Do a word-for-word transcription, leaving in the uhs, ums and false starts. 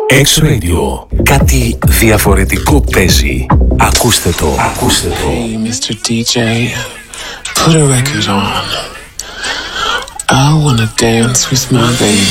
X-Radio. Κάτι διαφορετικό παίζει. Ακούστε το. Ακούστε το. Hey, μίστερ ντι τζέι, put a record on. I wanna dance with my baby.